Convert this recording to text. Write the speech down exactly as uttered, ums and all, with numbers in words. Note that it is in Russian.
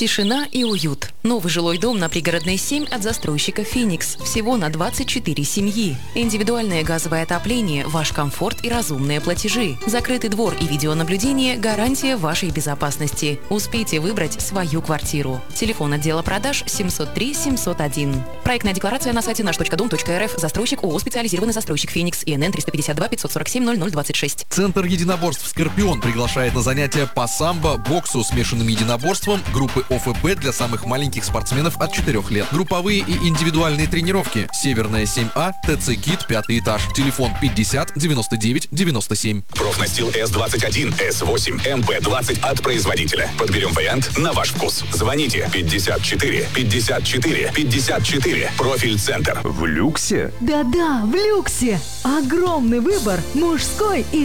Тишина и уют. Новый жилой дом на Пригородной семь от застройщика «Феникс». Всего на двадцать четыре семьи. Индивидуальное газовое отопление, ваш комфорт и разумные платежи. Закрытый двор и видеонаблюдение – гарантия вашей безопасности. Успейте выбрать свою квартиру. Телефон отдела продаж семьсот три семьсот один. Проектная декларация на сайте наш точка дом точка эр эф. Застройщик ООО «Специализированный застройщик «Феникс». ИНН триста пятьдесят два пятьсот сорок семь ноль ноль двадцать шесть. Центр единоборств «Скорпион» приглашает на занятия по самбо, боксу, смешанным единоборством, группы о эф бэ для самых маленьких спортсменов от четырёх лет. Групповые и индивидуальные тренировки. Северная семь А, ТЦ КИТ, пятый этаж. Телефон пятьдесят девяносто девять девяносто семь. Профнастил эс двадцать один, эс восемь, эм пэ двадцать от производителя. Подберем вариант на ваш вкус. Звоните пятьдесят четыре пятьдесят четыре пятьдесят четыре. Профиль Центр. В люксе? Да-да, в люксе. Огромный выбор мужской и